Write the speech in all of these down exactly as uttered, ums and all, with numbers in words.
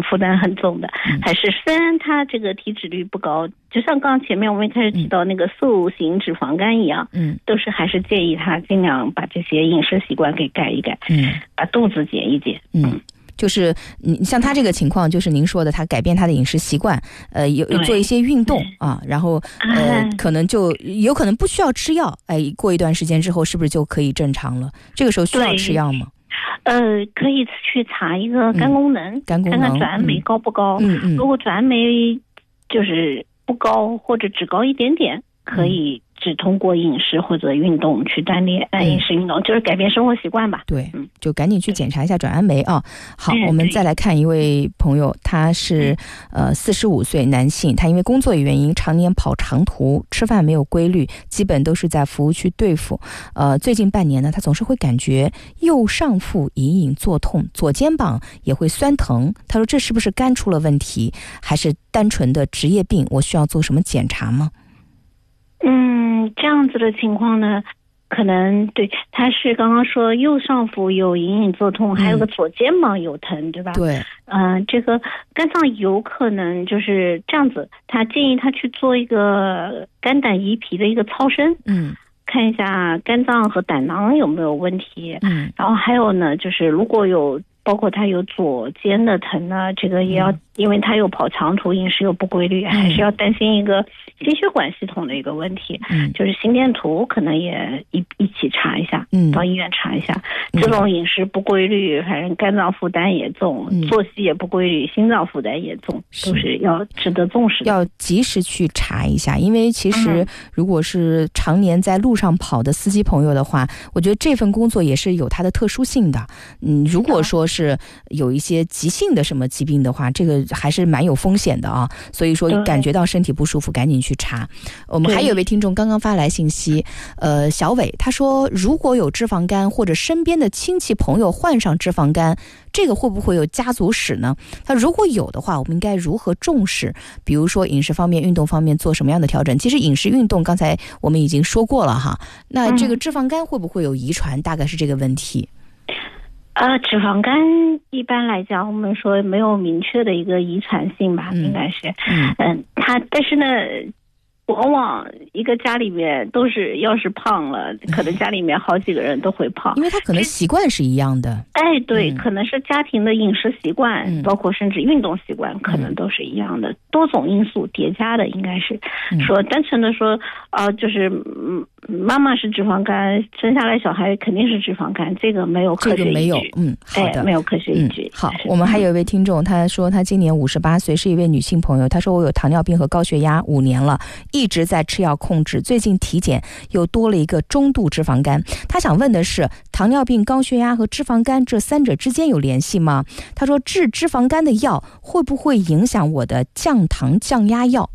负担很重的，还是虽然它这个体脂率不高，就像刚前面我们一开始提到那个塑形脂肪肝一样，嗯，都是还是建议他尽量把这些饮食习惯给改一改，嗯，把肚子减一减，嗯。 就是你像他这个情况，就是您说的，他改变他的饮食习惯，呃，有做一些运动啊，然后呃，可能就有可能不需要吃药，哎，过一段时间之后，是不是就可以正常了？这个时候需要吃药吗？ 呃，可以去查一个肝功能，嗯、肝功能看看转氨酶高不高。嗯嗯，如果转氨酶就是不高或者只高一点点，可以。只通过饮食或者运动去锻炼，呃，饮食运动就是改变生活习惯吧。 对，嗯，就赶紧去检查一下转氨酶啊。好，我们再来看一位朋友，他是呃四十五岁男性，他因为工作原因常年跑长途，吃饭没有规律，基本都是在服务区对付。呃，最近半年呢，他总是会感觉右上腹隐隐作痛，左肩膀也会酸疼。他说这是不是肝出了问题，还是单纯的职业病？我需要做什么检查吗？ 嗯，这样子的情况呢，可能对，他是刚刚说右上腹有隐隐作痛，还有个左肩膀有疼，对吧？ 对， 嗯、呃，这个肝脏有可能就是这样子，他建议他去做一个肝胆胰脾的一个超声，嗯，看一下肝脏和胆囊有没有问题，嗯，然后还有呢，就是如果有。包括他有左肩的疼呢，这个也要，嗯、因为他又跑长途，饮食又不规律，嗯、还是要担心一个心血管系统的一个问题，嗯、就是心电图可能也一一起查一下，嗯、到医院查一下。嗯、这种饮食不规律，反正肝脏负担也重，嗯、作息也不规律，心脏负担也重，都是要值得重视的， 要及时去查一下。因为其实如果是常年在路上跑的司机朋友的话，我觉得这份工作也是有它的特殊性的。嗯，如果说是是有一些急性的什么疾病的话，这个还是蛮有风险的啊。所以说感觉到身体不舒服赶紧去查。我们还有一位听众刚刚发来信息，呃，小伟他说如果有脂肪肝或者身边的亲戚朋友患上脂肪肝，这个会不会有家族史呢？他如果有的话，我们应该如何重视？比如说饮食方面、运动方面做什么样的调整？其实饮食运动刚才我们已经说过了哈。那这个脂肪肝会不会有遗传？大概是这个问题。 呃，脂肪肝一般来讲，我们说没有明确的一个遗传性吧，嗯、应该是，嗯，嗯它但是呢，往往一个家里面都是，要是胖了，可能家里面好几个人都会胖， 因为他可能习惯是一样的。 哎，对，嗯、可能是家庭的饮食习惯，嗯、包括甚至运动习惯，可能都是一样的，嗯、多种因素叠加的，应该是、嗯、说单纯的说，啊、呃，就是嗯。妈妈是脂肪肝，生下来小孩肯定是脂肪肝，这个没有科学依据，这个没有， 嗯，好的， 哎、没有科学依据。 嗯、好，我们还有一位听众，他说他今年五十八岁，是一位女性朋友。他说我有糖尿病和高血压五年了，一直在吃药控制，最近体检又多了一个中度脂肪肝。他想问的是，糖尿病、高血压和脂肪肝这三者之间有联系吗？他说治脂肪肝的药会不会影响我的降糖降压药？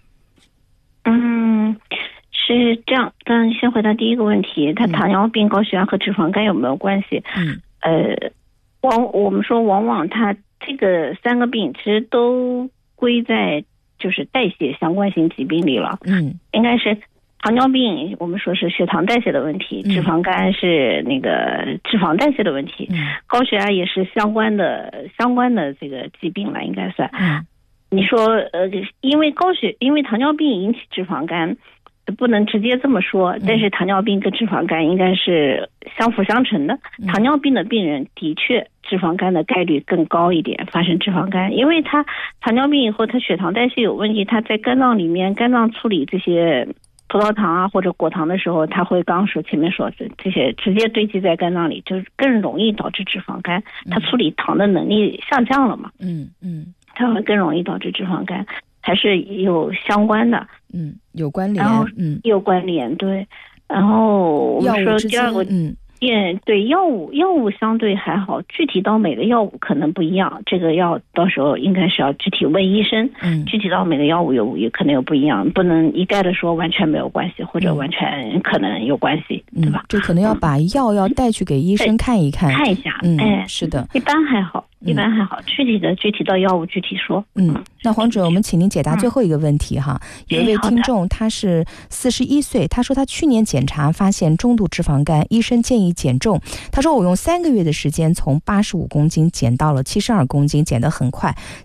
嗯。是这样，但先回答第一个问题，他糖尿病、高血压和脂肪肝有没有关系？嗯，呃，往我们说，往往他这个三个病其实都归在就是代谢相关性疾病里了。嗯，应该是糖尿病，我们说是血糖代谢的问题；脂肪肝是那个脂肪代谢的问题；嗯、高血压也是相关的相关的这个疾病了，应该算。嗯，你说呃，因为高血，因为糖尿病引起脂肪肝。不能直接这么说，但是糖尿病跟脂肪肝应该是相辅相成的。嗯、糖尿病的病人的确脂肪肝的概率更高一点，发生脂肪肝，因为他糖尿病以后，他血糖代谢有问题，他在肝脏里面，肝脏处理这些葡萄糖啊或者果糖的时候，他会刚刚说前面说的这些直接堆积在肝脏里，就是更容易导致脂肪肝。他处理糖的能力下降了嘛？嗯嗯，它会更容易导致脂肪肝。还是有相关的， 嗯，有关联， 嗯，有关联，对。然后我们说第二个，嗯，也对，药物药物相对还好，具体到每个药物可能不一样，这个要到时候应该是要具体问医生，嗯，具体到每个药物有也可能有不一样，不能一概的说完全没有关系，或者完全可能有关系，嗯、对吧？ 就可能要把药要带去给医生看一看， 看一下， 嗯， 哎， 是的， 一般还好。一般还好，具体的具体到药物具体说。 嗯，那黄主任，我们请您解答最后一个问题哈。嗯、有一位听众，他是四十一岁，他说他去年检查发现中度脂肪肝，医生建议减重。他说我用三个月的时间从八十五公斤减到了七十二公斤，减得很快。